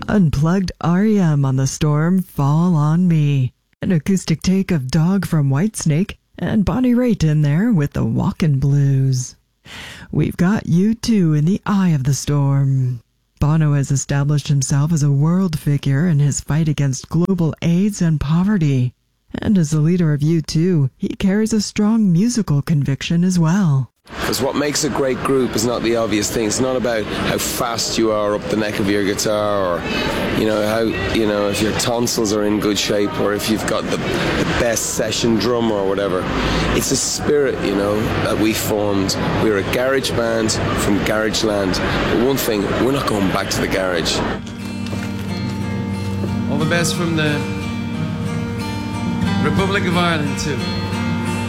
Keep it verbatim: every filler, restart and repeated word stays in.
Unplugged R E M on the Storm, Fall on Me. An acoustic take of Dog from Whitesnake, and Bonnie Raitt in there with the Walkin' Blues. We've got U two in the eye of the storm. Bono has established himself as a world figure in his fight against global AIDS and poverty. And as the leader of U two, he carries a strong musical conviction as well. Because what makes a great group is not the obvious thing. It's not about how fast you are up the neck of your guitar, or, you know, how, you know, if your tonsils are in good shape, or if you've got the, the best session drum or whatever. It's a spirit, you know, that we formed. We're a garage band from Garageland. But one thing, we're not going back to the garage. All the best from the Republic of Ireland too.